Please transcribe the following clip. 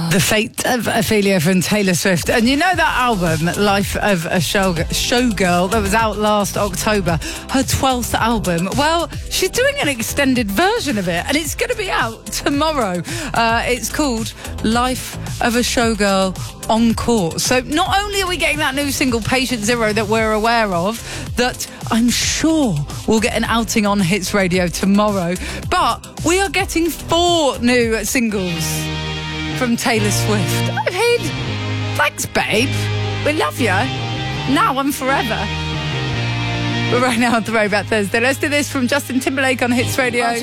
The fate of Ophelia from Taylor Swift. And you know that album, Life of a Showgirl, that was out last October, her 12th album? Well, she's doing an extended version of it, and it's going to be out tomorrow. It's called Life of a Showgirl Encore. So not only are we getting that new single, Patient Zero, that we're aware of, that I'm sure we'll get an outing on Hits Radio tomorrow, but we are getting 4 new singles from Taylor Swift. I've heard. Thanks, babe. We love you. Now and forever. But right now on Throwback Thursday, let's do this from Justin Timberlake on Hits Radio.